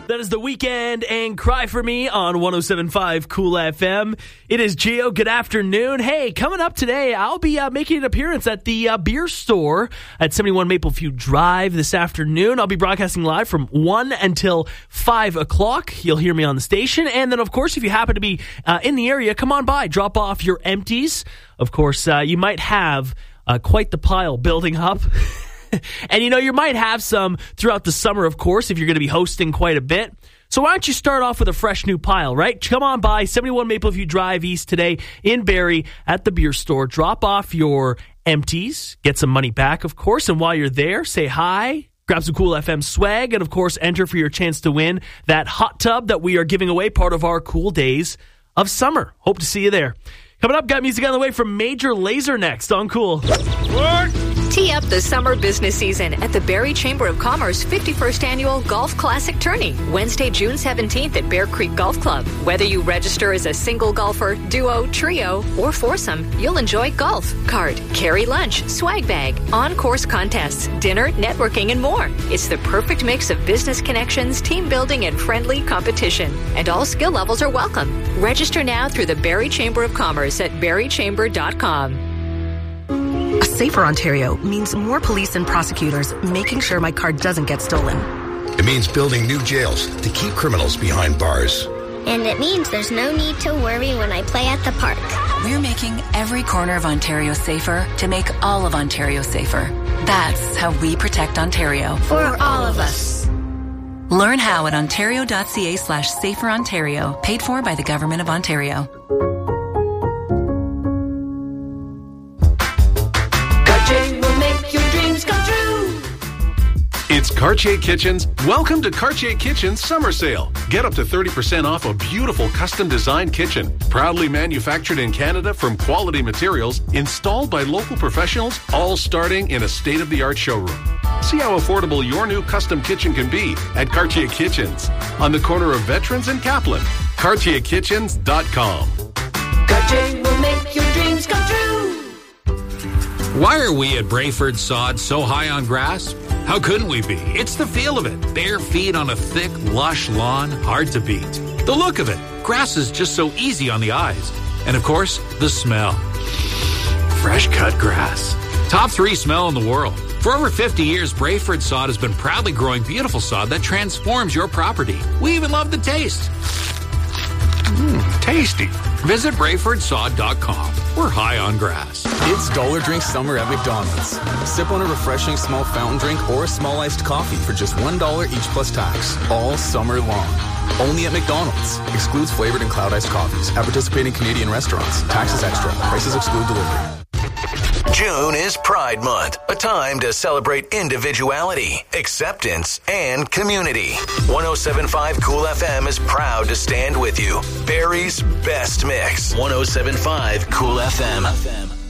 That is The Weeknd and Cry For Me on 107.5 Cool FM. It is Gio. Good afternoon. Hey, coming up today, I'll be making an appearance at the beer store at 71 Mapleview Drive this afternoon. I'll be broadcasting live from 1 until 5 o'clock. You'll hear me on the station. And then, of course, if you happen to be in the area, come on by. Drop off your empties. Of course, you might have quite the pile building up. And, you might have some throughout the summer, of course, if you're going to be hosting quite a bit. So why don't you start off with a fresh new pile, right? Come on by 71 Mapleview Drive East today in Barrie at the beer store. Drop off your empties, get some money back, of course. And while you're there, say hi, grab some Cool FM swag, and, of course, enter for your chance to win that hot tub that we are giving away, part of our Cool Days of Summer. Hope to see you there. Coming up, got music on the way from Major Lazer next on Cool. What? Tee up the summer business season at the Barrie Chamber of Commerce 51st Annual Golf Classic Tourney, Wednesday, June 17th at Bear Creek Golf Club. Whether you register as a single golfer, duo, trio, or foursome, you'll enjoy golf, cart, carry lunch, swag bag, on-course contests, dinner, networking, and more. It's the perfect mix of business connections, team building, and friendly competition. And all skill levels are welcome. Register now through the Barrie Chamber of Commerce at barriechamber.com. A safer Ontario means more police and prosecutors making sure my car doesn't get stolen. It means building new jails to keep criminals behind bars. And it means there's no need to worry when I play at the park. We're making every corner of Ontario safer to make all of Ontario safer. That's how we protect Ontario. For all of us. Learn how at ontario.ca/saferontario, paid for by the Government of Ontario. It's Cartier Kitchens. Welcome to Cartier Kitchens Summer Sale. Get up to 30% off a beautiful custom-designed kitchen. Proudly manufactured in Canada from quality materials, installed by local professionals, all starting in a state-of-the-art showroom. See how affordable your new custom kitchen can be at Cartier Kitchens on the corner of Veterans and Kaplan. CartierKitchens.com. Cartier will make your dreams come true. Why are we at Brayford Sod so high on grass? How couldn't we be? It's the feel of it. Bare feet on a thick, lush lawn, hard to beat. The look of it. Grass is just so easy on the eyes. And of course, the smell. Fresh cut grass. Top 3 smell in the world. For over 50 years, Brayford Sod has been proudly growing beautiful sod that transforms your property. We even love the taste. Tasty. Visit BrayfordSod.com. We're high on grass. It's Dollar Drink Summer at McDonald's. Sip on a refreshing small fountain drink or a small iced coffee for just $1 each plus tax, all summer long. Only at McDonald's. Excludes flavored and cloud iced coffees at participating Canadian restaurants. Taxes extra. Prices exclude delivery. June is Pride Month, a time to celebrate individuality, acceptance, and community. 107.5 Cool FM is proud to stand with you. Barrie's best mix. 107.5 Cool FM.